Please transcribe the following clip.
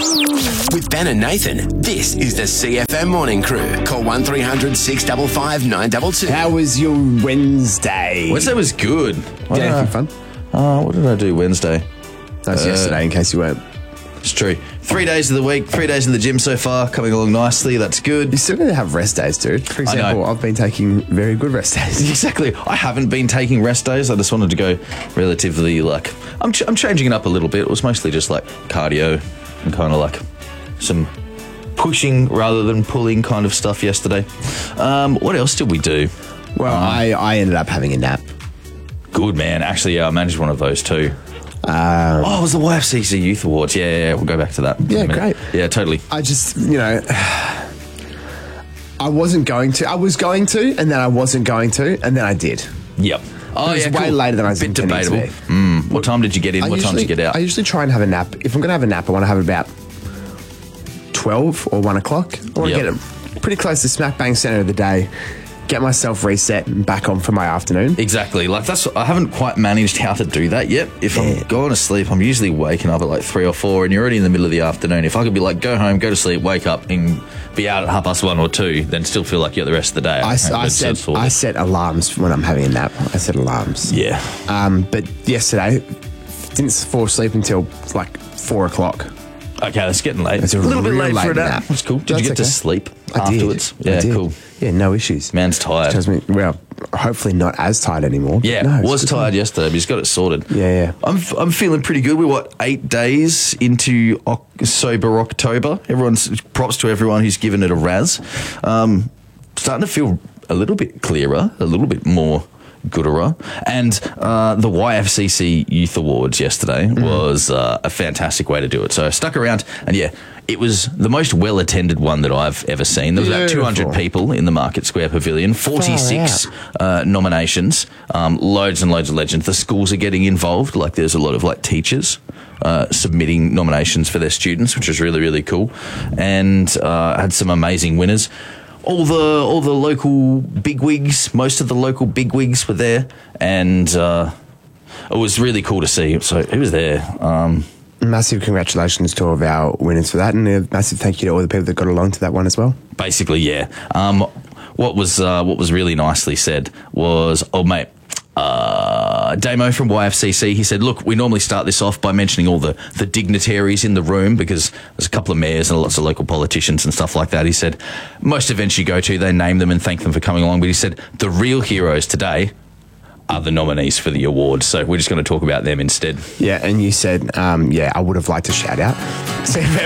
With Ben and Nathan, this is the CFM Morning Crew. Call 1300 655 922. How was your Wednesday? Wednesday was good. Did anything fun? What did I do Wednesday? That's yesterday, in case you weren't. It's true. 3 days of the week, 3 days in the gym so far, coming along nicely. That's good. You're still going to have rest days, dude. For example, I've been taking very good rest days. Exactly. I haven't been taking rest days. I just wanted to go relatively, I'm changing it up a little bit. It was mostly just like cardio and kind of like some pushing rather than pulling kind of stuff yesterday. What else did we do? Well, I ended up having a nap. Good, man. Actually, yeah, I managed one of those too. It was the YFCC Youth Awards. Yeah, we'll go back to that. Yeah, great. Yeah, totally. I just, I wasn't going to. I was going to, and then I wasn't going to, and then I did. Yep. Oh, it was way later than I was intending to be. What time did you get in? What time did you get out? I usually try and have a nap. If I'm going to have a nap, I want to have it about 12 or 1 o'clock. I want to get it pretty close to smack bang center of the day. Get myself reset and back on for my afternoon. Exactly. I haven't quite managed how to do that yet. If I'm going to sleep, I'm usually waking up at like 3 or 4 and you're already in the middle of the afternoon. If I could be like, go home, go to sleep, wake up and be out at 1:30 or 2, then still feel like you're the rest of the day. I set alarms when I'm having a nap. I set alarms. Yeah. But yesterday, didn't fall asleep until like 4 o'clock. Okay, that's getting late. It's a little bit late for a nap. nap. That's cool. Did you get to sleep afterwards? I did. Cool. Yeah, no issues. Man's tired. Tells me, well, hopefully not as tired anymore. Yeah, no, was tired yesterday, but he's got it sorted. Yeah. I'm feeling pretty good. We're 8 days into sober October. Props to everyone who's given it a razz. Starting to feel a little bit clearer, a little bit more gooder. And the YFCC Youth Awards yesterday was a fantastic way to do it. So I stuck around, and it was the most well-attended one that I've ever seen. There was about 200 people in the Market Square Pavilion, 46 nominations, loads and loads of legends. The schools are getting involved. Like, there's a lot of like teachers submitting nominations for their students, which was really, really cool. And had some amazing winners. All the local bigwigs, most of the local bigwigs were there, and it was really cool to see. So who was there? Massive congratulations to all of our winners for that, and a massive thank you to all the people that got along to that one as well. Basically, yeah. What was really nicely said was, Damo from YFCC, he said, look, we normally start this off by mentioning all the dignitaries in the room, because there's a couple of mayors and lots of local politicians and stuff like that. He said, most events you go to, they name them and thank them for coming along. But he said, the real heroes today are the nominees for the awards. So we're just going to talk about them instead. Yeah, and you said, I would have liked a shout out.